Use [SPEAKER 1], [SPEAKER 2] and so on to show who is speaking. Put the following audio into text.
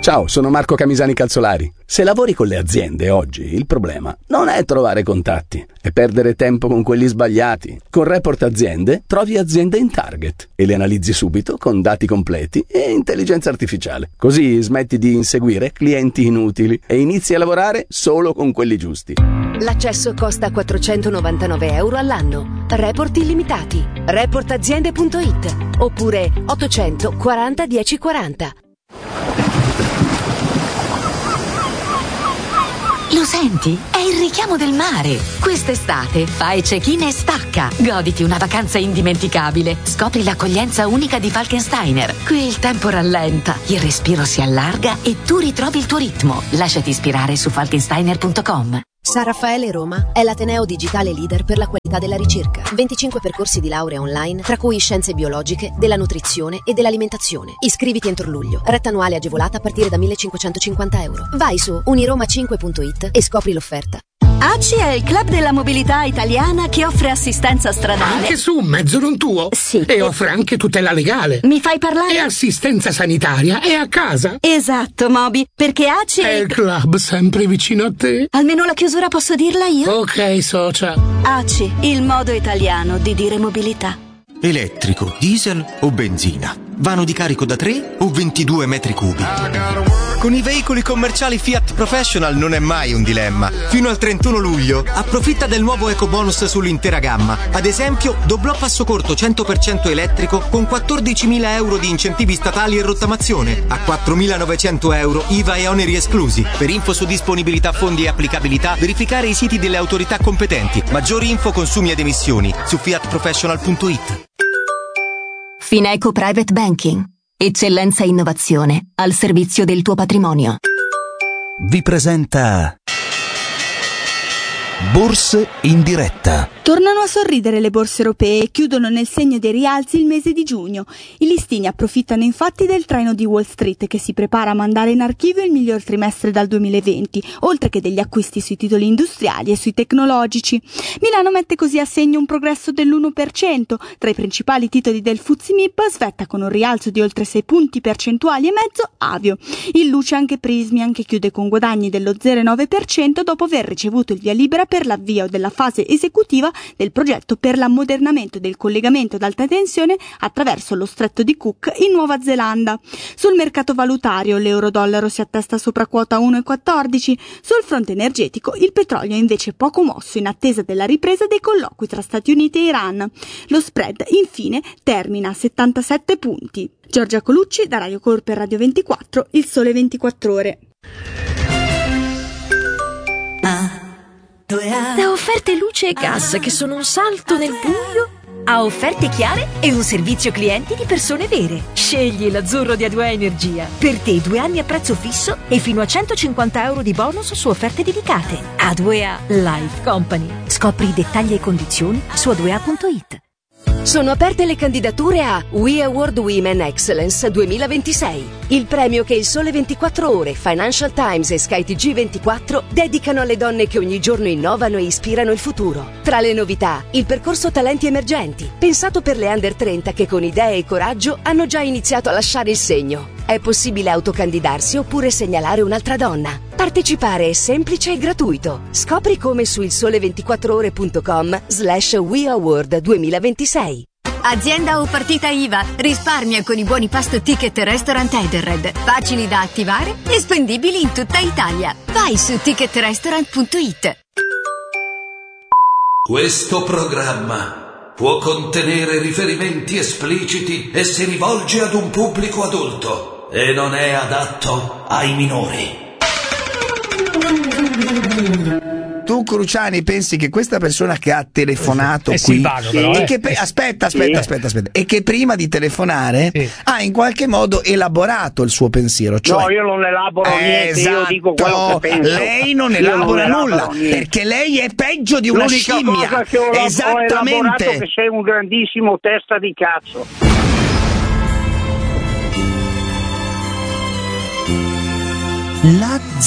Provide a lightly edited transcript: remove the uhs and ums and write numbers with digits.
[SPEAKER 1] Ciao, sono Marco Camisani Calzolari. Se lavori con le aziende oggi, il problema non è trovare contatti, è perdere tempo con quelli sbagliati. Con Report Aziende trovi aziende in target e le analizzi subito con dati completi e intelligenza artificiale. Così smetti di inseguire clienti inutili e inizi a lavorare solo con quelli giusti.
[SPEAKER 2] L'accesso costa €499 all'anno. Report illimitati. Reportaziende.it oppure 800 40 10 40.
[SPEAKER 3] Lo senti? È il richiamo del mare. Quest'estate fai check-in e stacca. Goditi una vacanza indimenticabile. Scopri l'accoglienza unica di Falkensteiner. Qui il tempo rallenta, il respiro si allarga e tu ritrovi il tuo ritmo. Lasciati ispirare su falkensteiner.com.
[SPEAKER 2] San Raffaele Roma è l'ateneo digitale leader per la qualità della ricerca. 25 percorsi di laurea online, tra cui scienze biologiche, della nutrizione e dell'alimentazione. Iscriviti entro luglio. Retta annuale agevolata a partire da €1.550. Vai su uniroma5.it e scopri l'offerta.
[SPEAKER 4] ACI è il club della mobilità italiana che offre assistenza stradale.
[SPEAKER 5] Anche su un mezzo non tuo?
[SPEAKER 4] Sì.
[SPEAKER 5] E offre anche tutela legale.
[SPEAKER 4] Mi fai parlare?
[SPEAKER 5] E assistenza sanitaria è a casa.
[SPEAKER 4] Esatto, Moby, perché ACI
[SPEAKER 5] è il club sempre vicino a te.
[SPEAKER 4] Almeno la chiusura posso dirla io?
[SPEAKER 5] Ok, socia.
[SPEAKER 4] ACI, il modo italiano di dire mobilità.
[SPEAKER 6] Elettrico, diesel o benzina? Vano di carico da 3 o 22 metri cubi? Con i veicoli commerciali Fiat Professional non è mai un dilemma. Fino al 31 luglio approfitta del nuovo ecobonus sull'intera gamma. Ad esempio, doblò passo corto 100% elettrico con 14.000 euro di incentivi statali e rottamazione, a 4.900 euro IVA e oneri esclusi. Per info su disponibilità, fondi e applicabilità, verificare i siti delle autorità competenti. Maggiori info, consumi ed emissioni su fiatprofessional.it.
[SPEAKER 3] Fineco Private Banking. Eccellenza e innovazione al servizio del tuo patrimonio.
[SPEAKER 7] Vi presenta Borse in diretta.
[SPEAKER 8] Tornano a sorridere le borse europee e chiudono nel segno dei rialzi il mese di giugno. I listini approfittano infatti del treno di Wall Street che si prepara a mandare in archivio il miglior trimestre dal 2020, oltre che degli acquisti sui titoli industriali e sui tecnologici. Milano mette così a segno un progresso dell'1%. Tra i principali titoli del FTSE MIB svetta con un rialzo di oltre 6 punti percentuali e mezzo Avio. In luce anche Prismian, che chiude con guadagni dello 0,9% dopo aver ricevuto il via libera per l'avvio della fase esecutiva del progetto per l'ammodernamento del collegamento ad alta tensione attraverso lo stretto di Cook in Nuova Zelanda. Sul mercato valutario l'euro-dollaro si attesta sopra quota 1,14. Sul fronte energetico il petrolio è invece poco mosso in attesa della ripresa dei colloqui tra Stati Uniti e Iran. Lo spread infine termina a 77 punti. Giorgia Colucci da Radio Cor per Radio 24, Il Sole 24 Ore.
[SPEAKER 9] Da offerte luce e gas che sono un salto nel buio a offerte chiare e un servizio clienti di persone vere. Scegli l'azzurro di A2A Energia. Per te 2 anni a prezzo fisso e fino a €150 di bonus su offerte dedicate. A2A Life Company. Scopri i dettagli e condizioni su a2a.it.
[SPEAKER 2] Sono aperte le candidature a We Award Women Excellence 2026, il premio che Il Sole 24 Ore, Financial Times e Sky TG24 dedicano alle donne che ogni giorno innovano e ispirano il futuro. Tra le novità, il percorso Talenti Emergenti, pensato per le under 30 che con idee e coraggio hanno già iniziato a lasciare il segno. È possibile autocandidarsi oppure segnalare un'altra donna. Partecipare è semplice e gratuito. Scopri come su ilsole24ore.com/We Award 2026.
[SPEAKER 10] Azienda o partita IVA, risparmia con i buoni pasto ticket restaurant Edenred, facili da attivare e spendibili in tutta Italia. Vai su ticketrestaurant.it.
[SPEAKER 11] Questo programma può contenere riferimenti espliciti e si rivolge ad un pubblico adulto e non è adatto ai minori.
[SPEAKER 12] Tu, Cruciani, pensi che questa persona che ha telefonato qui
[SPEAKER 13] Silvano, però,
[SPEAKER 12] e che aspetta, e che prima di telefonare ha in qualche modo elaborato il suo pensiero, cioè,
[SPEAKER 13] no, io non elaboro niente, io dico quello che penso.
[SPEAKER 12] Lei non elabora nulla perché lei è peggio di una
[SPEAKER 13] L'unica
[SPEAKER 12] scimmia.
[SPEAKER 13] cosa che ho elaborato è che sei un grandissimo testa di cazzo.
[SPEAKER 7] La